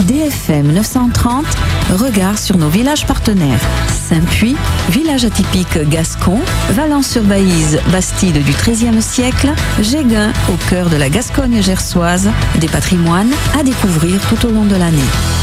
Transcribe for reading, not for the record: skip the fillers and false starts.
DFM 930, regard sur nos villages partenaires. Saint-Puy, village atypique gascon, Valence-sur-Baïse, bastide du XIIIe siècle, Géguin, au cœur de la Gascogne gersoise, des patrimoines à découvrir tout au long de l'année.